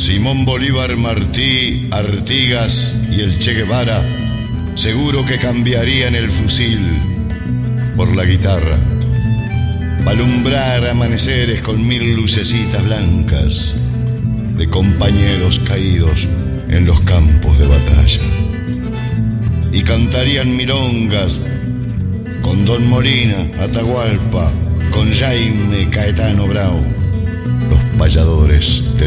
Simón Bolívar, Martí, Artigas y el Che Guevara seguro que cambiarían el fusil por la guitarra, pa' alumbrar amaneceres con 1000 lucecitas blancas de compañeros caídos en los campos de batalla. Y cantarían milongas con Don Molina, Atahualpa, con Jaime Caetano Brau, los payadores del